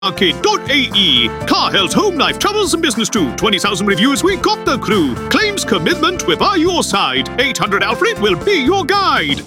Arcade.ae. Car Health Home Life Travels and Business too. 20,000 reviews, we got the crew. Claims commitment, we're by your side. 800 Alfred will be your guide.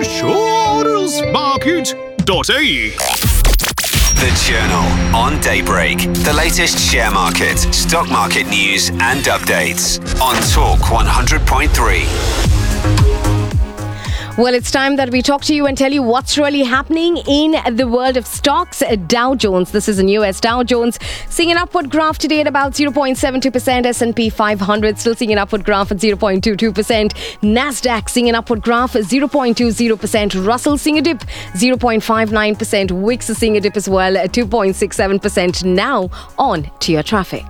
Insurancemarket.ae. The Journal on Daybreak. The latest share market, stock market news and updates on Talk 100.3. Well, it's time that we talk to you and tell you what's really happening in the world of stocks. Dow Jones, this is in US. Dow Jones seeing an upward graph today at about 0.72%. S&P 500 still seeing an upward graph at 0.22%. NASDAQ seeing an upward graph at 0.20%. Russell seeing a dip 0.59%. Wix is seeing a dip as well at 2.67%. Now on to your traffic.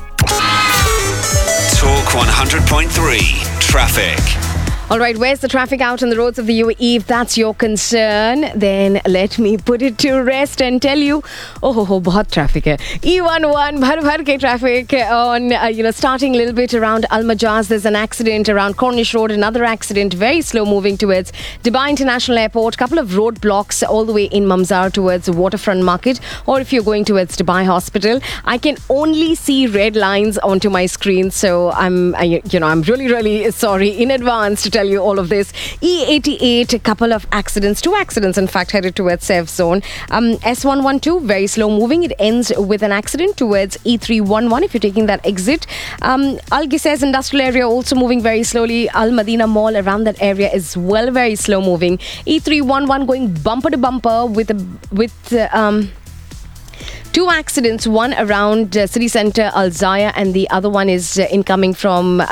Talk 100.3 Traffic. All right, where's the traffic out on the roads of the UAE? If that's your concern, then let me put it to rest and tell you, बहुत traffic hai. E11, bhar ke traffic on, starting a little bit around Al Majaz. There's an accident around Cornish Road, another accident, very slow moving towards Dubai International Airport. Couple of road blocks all the way in Mamzar towards Waterfront Market, or if you're going towards Dubai Hospital. I can only see red lines onto my screen, so I'm really, really sorry in advance to tell you all of this. E88, a couple of accidents, two accidents in fact, headed towards safe zone. S112, very slow moving. It ends with an accident towards E311 if you're taking that exit. Al Gisez industrial area also moving very slowly. Al Madina Mall around that area is well very slow moving. E311 going bumper to bumper with two accidents, one around city centre Al Zaya and the other one is incoming from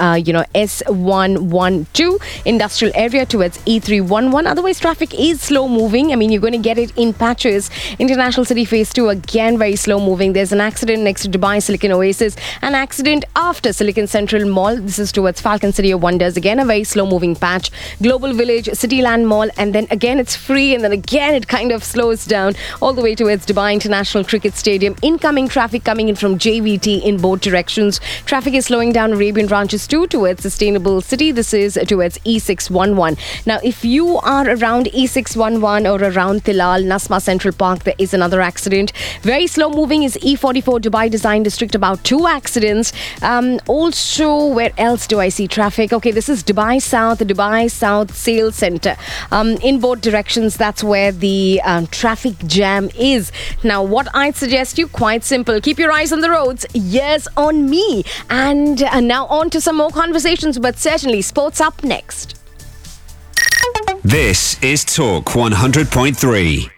S112 industrial area towards E311. Otherwise traffic is slow moving. I mean, you're going to get it in patches. International City Phase 2 again very slow moving. There's an accident next to Dubai Silicon Oasis, an accident after Silicon Central Mall. This is towards Falcon City of Wonders, again a very slow moving patch. Global Village, Cityland Mall, and then again it's free, and then again it kind of slows down all the way towards Dubai International Cricket Stadium. Incoming traffic coming in from JVT in both directions. Traffic is slowing down Arabian Ranches too towards Sustainable City. This is towards E611. Now, if you are around E611 or around Tilal, Nasma Central Park, there is another accident. Very slow moving is E44 Dubai Design District, about two accidents. Also, where else do I see traffic? Okay, this is Dubai South Sales Centre. In both directions, that's where the traffic jam is. Now, what I'd suggest you, quite simple. Keep your eyes on the roads. Yes, on me. And now on to some more conversations, but certainly sports up next. This is Talk 100.3.